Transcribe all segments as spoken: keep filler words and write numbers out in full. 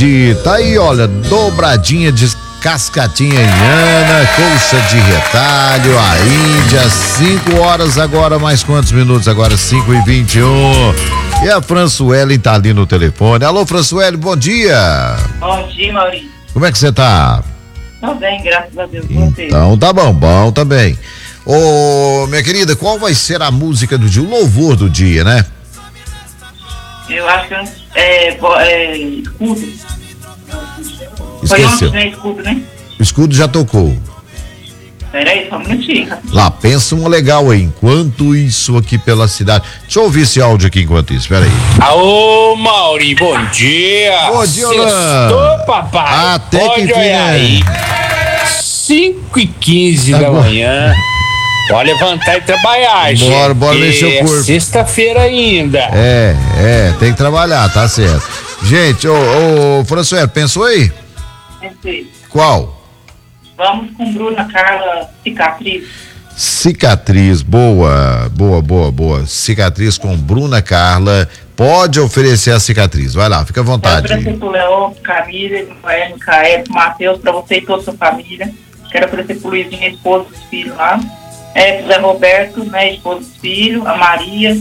E tá aí, olha, dobradinha de cascatinha inhana, colcha de retalho, a Índia, cinco horas agora, mais quantos minutos agora? cinco e vinte e um. E a Françuelen tá ali no telefone. Alô, Françuelen, bom dia. Bom dia, Maurício. Como é que você tá? Tô bem, graças a Deus. Você? Então tá bom, bom também. Ô, minha querida, qual vai ser a música do dia? O louvor do dia, né? Eu acho que é, é escudo. Foi Esqueceu. ontem, né? Escudo, né? O escudo já tocou. Peraí, só um minutinho. Lá, pensa uma legal aí, enquanto isso aqui pela cidade. Deixa eu ouvir esse áudio aqui enquanto isso, peraí. Alô, Mauri, bom dia. Bom dia, Olan. Sextou, papai. Até Pode que enfim, olhar né? aí. cinco e quinze Tá da bom. manhã. Pode levantar e trabalhar, gente. Bora, bora mexer o é corpo. Sexta-feira ainda. É, é, tem que trabalhar, tá certo. Gente, ô, ô, François, pensou aí? Pensei. Qual? Vamos com Bruna Carla, cicatriz. Cicatriz, boa, boa, boa, boa. Cicatriz com Bruna Carla. Pode oferecer a cicatriz, vai lá, fica à Quero vontade. oferecer pro Leon, Camila, Noé, Micael, Matheus, pra você e toda a sua família. Quero oferecer pro Luizinho, esposa dos filhos lá. É, pro Zé Roberto, né, esposa dos filhos. A Maria,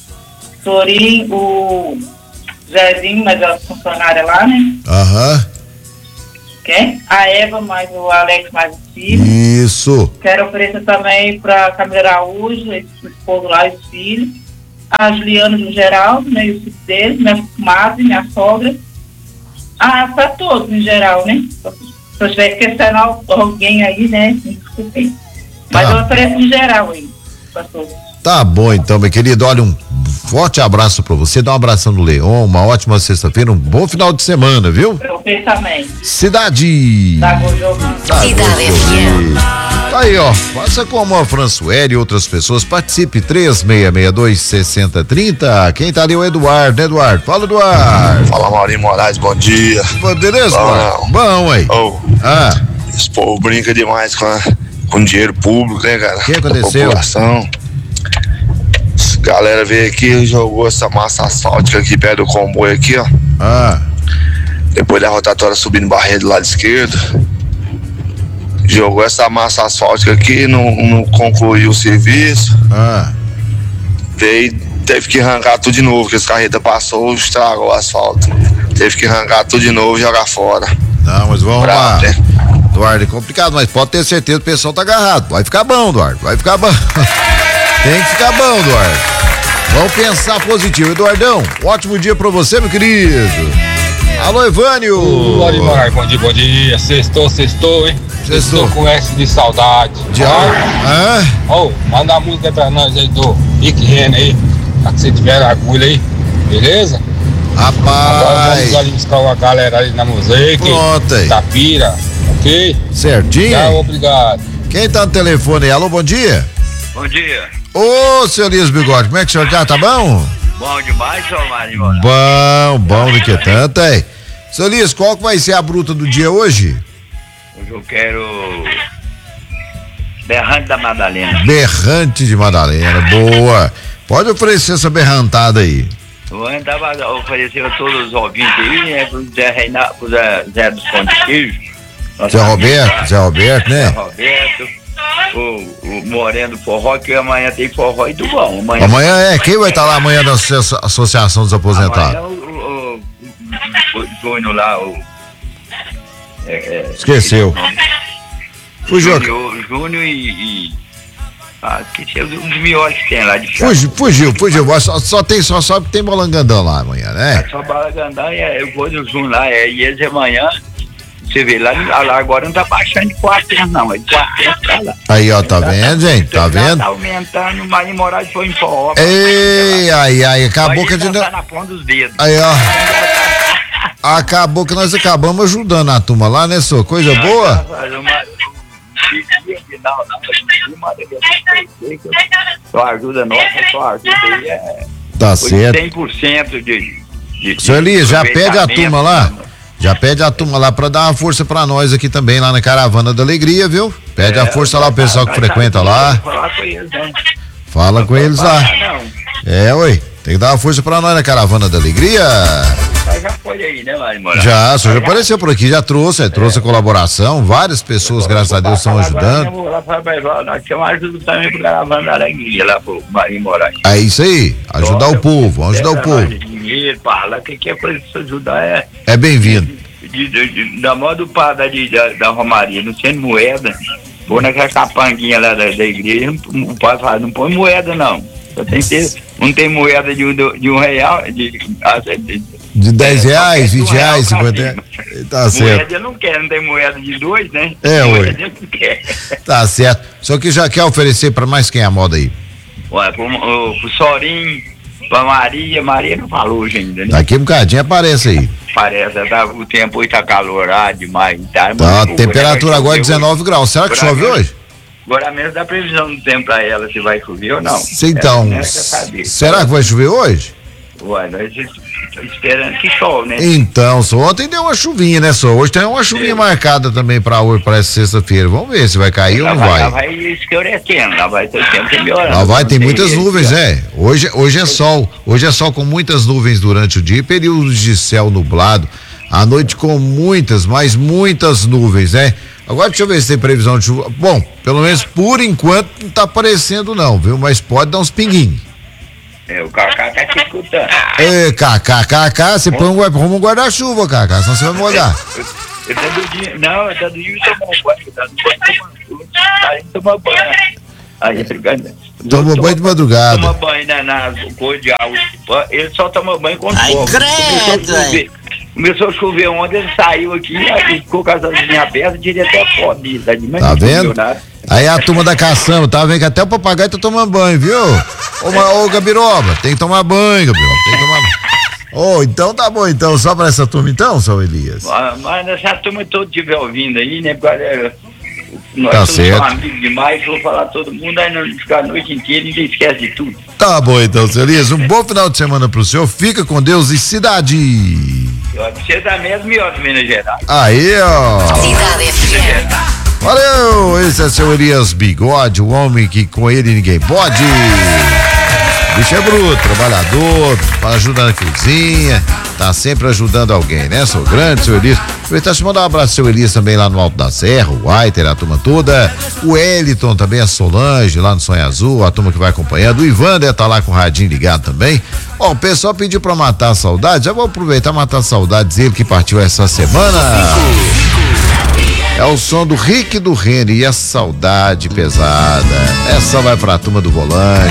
Sorim, o Zezinho, mas é a funcionária lá, né? Aham, Quer? A Eva, mais o Alex, mais os filhos. isso. Quero oferecer também para Camila Araújo, esse esposo lá e os filhos. A Juliana do Geraldo, né, e os filhos dele, minha madre, minha sogra. Ah, para todos em geral, né? Se eu estiver esquecendo alguém aí, né, me desculpem. Mas Tá. eu ofereço em geral aí, para todos. Tá bom então, meu querido, olha, um forte abraço pra você, dá um abração no Leon, uma ótima sexta-feira, um bom final de semana, viu? Para você também. Cidade. Tá, Gojô? Tá, Cidade Gojô. F M. Tá aí, ó, faça como a Françoele e outras pessoas, participe, três seis seis dois, seis zero três zero. Quem tá ali é o Eduardo, né, Eduardo? Fala, Eduardo. Fala, Maurinho Moraes, bom dia. Beleza, Bom, Eduardo? não. Bom, aí. Ô, Ah, esse povo brinca demais com, a- com dinheiro público, né, cara? O que aconteceu? Da população. Essa galera veio aqui e jogou essa massa asfáltica aqui perto do comboio aqui, ó. ah, Depois da rotatória subindo barreira do lado esquerdo. Jogou essa massa asfáltica aqui, não, não concluiu o serviço. ah. Veio, teve que arrancar tudo de novo, porque as carretas passou, estragou o asfalto. Teve que arrancar tudo de novo e jogar fora. Não, mas vamos lá. Bravo, né? Eduardo, é complicado, mas pode ter certeza que o pessoal tá agarrado. Vai ficar bom, Eduardo, vai ficar bom. Tem que ficar bom, Eduardo. Vamos pensar positivo. Eduardão, ótimo dia pra você, meu querido. Alô, Evânio. Olha, Mar, bom dia, bom dia. Sextou, sextou, hein? Sextou. Sextou com S de saudade. De ah, Ô, manda a música pra nós aí do Rick Renner aí. Pra que você tiver agulha aí, beleza? Agora rapaz. vamos ali buscar uma galera ali na Mosaic. Pronto aí. Tapira, ok? Certinho? Tchau, obrigado. Quem tá no telefone aí? Alô, bom dia. Bom dia. Ô, seu Elias Bigode, como é que o senhor tá? Tá bom? Bom demais, seu Mário Moraes. Bom, bom do que tanto, aí. Seu Elias, qual que vai ser a bruta do dia hoje? Hoje eu quero Berrante da Madalena. Berrante de Madalena, boa. Pode oferecer essa berrantada aí. Eu andava oferecendo a todos os ouvintes aí, né? Pro Zé Reinaldo, pro Zé, Zé dos Pão de Queijo. Zé Roberto, Zé Roberto, Zé né? Roberto. O, o Moreno Forró, que amanhã tem forró e do bom. Amanhã, Amanhã é, quem vai estar lá amanhã da Associa- Associação dos amanhã Aposentados? o, o, o, o Júnior lá, o. É, é, Esqueceu. Fugiu, Júnior, Júnior e. e ah, esqueci um dos melhores que tem lá de chá. fugiu, fugiu, fugiu. Só, só tem, só sabe que tem Molangandão lá amanhã, né? Só Balagandã, é, eu vou no Zoom lá, é, e eles amanhã, você vê, lá, lá agora não tá baixando de quatrocentos não, é de quatrocentos pra lá. Aí, ó, tá vendo, gente? Tá Já vendo? Tá aumentando, o Marinho Moraes foi em forró. Ei, ai, ai, acabou que a gente. Tá na ponta dos dedos. Aí, ó. Acabou que nós acabamos ajudando a turma lá, né, senhor? Coisa boa? Só ajuda nossa, só ajuda aí é Tá certo. cem por cento de, de. Senhor Elias, já pede a aproveitamento, turma lá. né? Já pede a turma lá pra dar uma força pra nós aqui também, lá na Caravana da Alegria, viu? Pede a força lá, o pessoal que frequenta lá. Falar com eles, não. Fala com eles lá. Não. É, oi. Tem que dar uma força pra nós na Caravana da Alegria. Já foi aí, né, Mário Moraes? Já, o senhor já apareceu por aqui, já trouxe, é, trouxe a colaboração, várias pessoas, eu, graças eu, a Deus, estão ajudando. Vou lá pra, nós temos ajuda também pro Caravana da Alegria, lá pro Mário Moraes. É isso aí, ajudar o povo, vamos ajudar o povo. Dinheiro, fala, que que é pra isso ajudar é... É bem-vindo. De, de, de, da moda do padre de, da, da Romaria, não sendo moeda, pôr naquela capanguinha lá da, da igreja, o padre fala, não põe moeda não. Só tem que ter, não tem moeda de um, de um real, de, de, de dez é, reais, vinte reais, cinquenta reais. Tá certo. Moeda eu não quero, não tem moeda de dois, né? É, moeda ué. eu não quero. Tá certo. Só que já quer oferecer pra mais quem é a moda aí? Ué, pro, o, pro Sorinho, pra Maria, Maria não falou hoje ainda, né? Daqui um bocadinho aparece aí. Parece, tá, o tempo hoje tá calorado demais. Tá, tá a temperatura né, agora é dezenove graus. Será que chove hoje? Agora mesmo dá previsão do tempo pra ela, se vai chover ou não. Então, é, será que vai chover hoje? Ué, nós estamos esperando que chove, né? Então, só ontem deu uma chuvinha, né, só? Hoje tem uma chuvinha é. marcada também pra hoje, para essa sexta-feira. Vamos ver se vai cair ela ou não vai. Ela vai escurecendo, ela vai ter tempo de melhorar. Ela vai, tem muitas nuvens, é. Hoje, hoje é sol. Hoje é sol com muitas nuvens durante o dia, períodos de céu nublado. À noite com muitas, mas muitas nuvens, né? Agora deixa eu ver se tem previsão de chuva. Bom, pelo menos por enquanto não tá aparecendo não, viu? Mas pode dar uns pinguinhos. É, o Cacá tá te escutando. É, Cacá, Cacá, você põe um, um guarda-chuva, Cacá, senão você vai molhar. Eu tô do dia, não, eu tô do dia tomar um banho, tá do banho tomando, tá indo tomar banho. Aí, toma banho de madrugada. Toma banho na, na cor de água. Ele só toma banho com Ai, fogo. credo! Começou a chover ontem, ele saiu aqui e ficou com as asinhas abertas, tirei até a foto dele. Tá vendo? Aí a turma da caçamba, tá vendo que até o papagaio tá tomando banho, viu? Ô, ô Gabiroba, tem que tomar banho, Gabiroba, tem que tomar banho. Ô, oh, então tá bom, então, só pra essa turma então, São Elias? Mas, mas essa turma toda estiver ouvindo aí, né, porque é, nós tá somos certo. amigos demais, vou falar todo mundo, aí nós ficar a noite inteira e ninguém esquece de tudo. Tá bom então, São Elias, um bom final de semana pro senhor, fica com Deus e cidade. Você tá mesmo e outro, Minas Gerais. Aí, ó. Cidade F M. Valeu, esse é seu Elias Bigode, o homem que com ele ninguém pode. Bicho é bruto, trabalhador, ajuda na cozinha, tá sempre ajudando alguém, né? Sou grande, seu Elias. Aproveitar te mandar um abraço, seu Elias, também lá no Alto da Serra, o Waiter, a turma toda, o Eliton também, a Solange, lá no Sonho Azul, a turma que vai acompanhando, o Ivan deve estar lá com o radinho ligado também. Ó, o pessoal pediu pra matar a saudade, já vou aproveitar e matar a saudades, ele que partiu essa semana. É o som do Rick do Rene e a saudade pesada. Essa vai pra turma do volante.